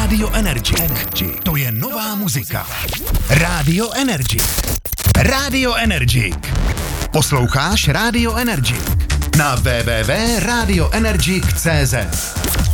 Radio Energy. To je nová muzika. Radio Energy. Radio Energy. Posloucháš Radio Energy na www.radioenergy.cz.